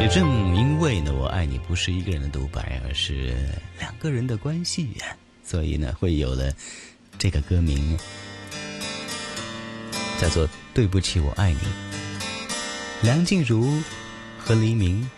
也正因为呢，我爱你不是一个人的独白，而是两个人的关系呀，所以呢，会有了这个歌名，叫做《对不起我爱你》。梁静茹和黎明